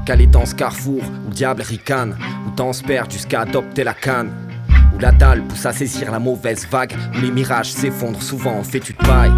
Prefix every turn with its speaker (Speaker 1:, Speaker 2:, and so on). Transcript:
Speaker 1: calé dans ce carrefour où le diable ricane, où temps se perd jusqu'à adopter la canne, où la dalle pousse à saisir la mauvaise vague, où les mirages s'effondrent souvent en fétu de paille.